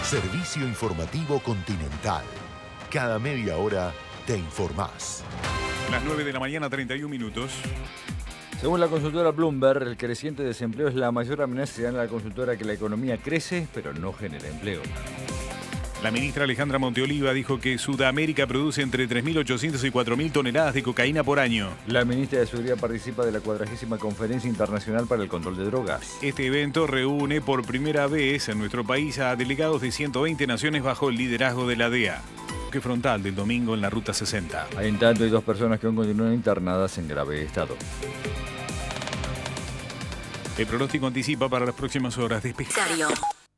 Servicio informativo Continental. Cada media hora te informás. Las 9 de la mañana, 31 minutos. Según la consultora Bloomberg, el creciente desempleo es la mayor amenaza a la consultora que la economía crece, pero no genera empleo. La ministra Alejandra Monteoliva dijo que Sudamérica produce entre 3.800 y 4.000 toneladas de cocaína por año. La ministra de Seguridad participa de la 40ª Conferencia Internacional para el Control de Drogas. Este evento reúne por primera vez en nuestro país a delegados de 120 naciones bajo el liderazgo de la DEA. Que frontal del domingo en la Ruta 60. En tanto, hay 2 personas que aún continúan internadas en grave estado. El pronóstico anticipa para las próximas horas despejado.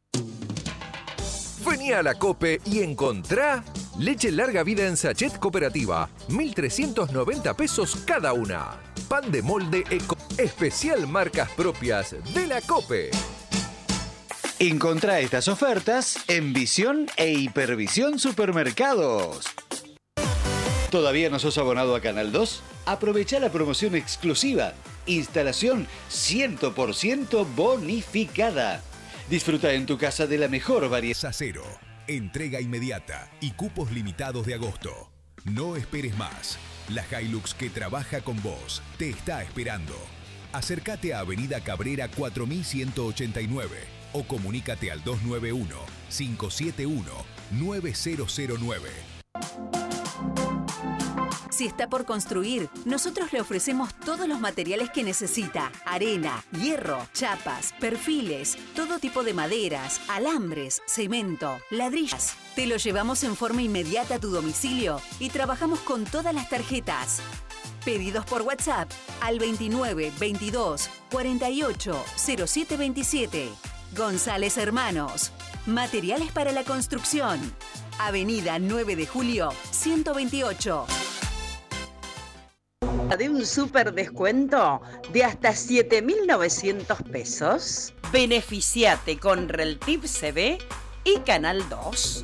Vení a la COPE y encontrá leche larga vida en sachet cooperativa, 1.390 pesos cada una. Pan de molde eco, especial marcas propias de la COPE. Encontrá estas ofertas en Visión e Hipervisión Supermercados. ¿Todavía no sos abonado a Canal 2? Aprovechá la promoción exclusiva. Instalación 100% bonificada. Disfruta en tu casa de la mejor variedad. Sacero, entrega inmediata y cupos limitados de agosto. No esperes más. La Hilux que trabaja con vos te está esperando. Acércate a Avenida Cabrera 4189 o comunícate al 291-571-9009. Si está por construir, nosotros le ofrecemos todos los materiales que necesita. Arena, hierro, chapas, perfiles, todo tipo de maderas, alambres, cemento, ladrillas. Te lo llevamos en forma inmediata a tu domicilio y trabajamos con todas las tarjetas. Pedidos por WhatsApp al 29 22 48 07 27. González Hermanos. Materiales para la construcción. Avenida 9 de Julio, 128. De un súper descuento de hasta 7.900 pesos. Beneficiate con Reltip CB y Canal 2.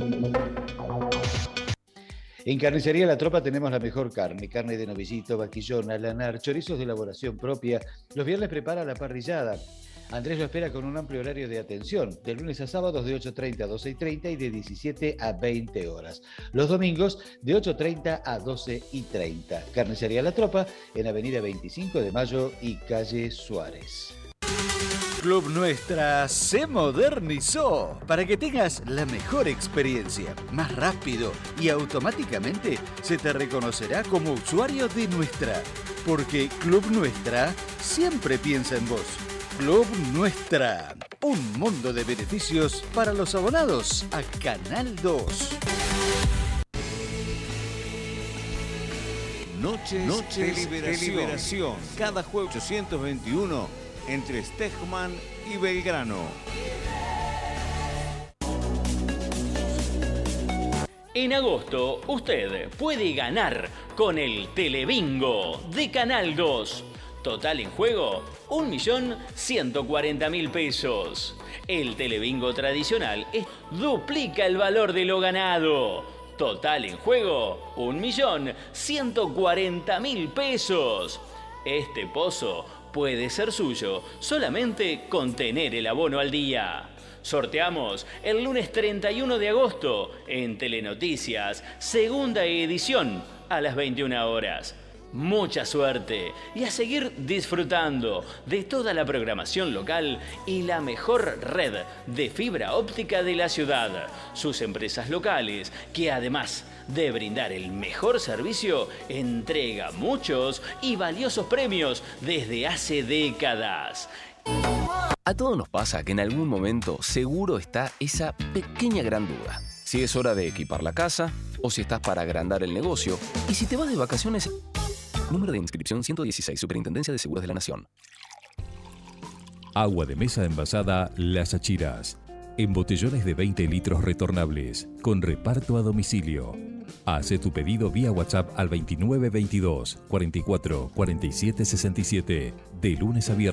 En Carnicería La Tropa tenemos la mejor carne. Carne de novillito, vaquillón, alanar, chorizos de elaboración propia. Los viernes prepara la parrillada. Andrés lo espera con un amplio horario de atención, de lunes a sábados de 8:30 a 12:30 y de 17 a 20 horas. Los domingos de 8:30 a 12:30. Carnicería La Tropa en Avenida 25 de Mayo y Calle Suárez. Club Nuestra se modernizó para que tengas la mejor experiencia, más rápido y automáticamente se te reconocerá como usuario de Nuestra, porque Club Nuestra siempre piensa en vos. Club Nuestra, un mundo de beneficios para los abonados a Canal 2. Noches de liberación. Cada jueves 821 entre Stegman y Belgrano. En agosto, usted puede ganar con el Telebingo de Canal 2. Total en juego, 1.140.000 pesos. El Telebingo tradicional duplica el valor de lo ganado. Total en juego, 1.140.000 pesos. Este pozo puede ser suyo solamente con tener el abono al día. Sorteamos el lunes 31 de agosto en Telenoticias, segunda edición a las 21 horas. Mucha suerte y a seguir disfrutando de toda la programación local y la mejor red de fibra óptica de la ciudad. Sus empresas locales, que además de brindar el mejor servicio, entrega muchos y valiosos premios desde hace décadas. A todos nos pasa que en algún momento seguro está esa pequeña gran duda. Si es hora de equipar la casa o si estás para agrandar el negocio y si te vas de vacaciones. Número de inscripción 116, Superintendencia de Seguros de la Nación. Agua de mesa envasada Las Achiras. En botellones de 20 litros retornables, con reparto a domicilio. Hace tu pedido vía WhatsApp al 2922 44 47 67, de lunes a viernes.